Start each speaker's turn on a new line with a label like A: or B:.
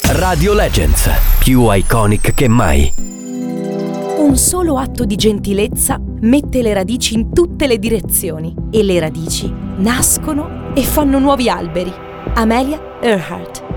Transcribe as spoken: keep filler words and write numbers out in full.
A: Radio Legends, più iconic che mai.
B: Un solo atto di gentilezza mette le radici in tutte le direzioni e le radici nascono e fanno nuovi alberi. Amelia Earhart.